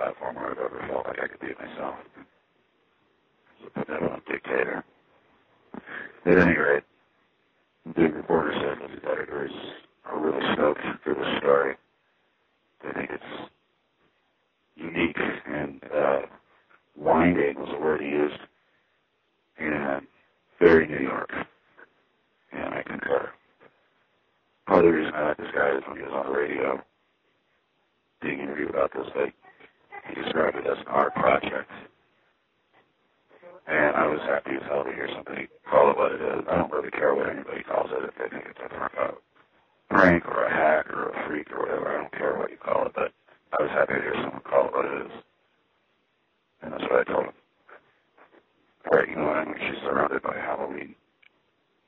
platform where I've ever felt like I could be myself. So put that on Dictator. At any rate, the reporter said that the editors are really stoked for this story. They think it's unique and winding was the word he used, and very New York. And I concur. Part of the reason I like this guy is when he was on the radio being interviewed about this thing, he described it as an art project. And I was happy as hell to hear somebody call it what it is. I don't really care what anybody calls it if they think it's a prank or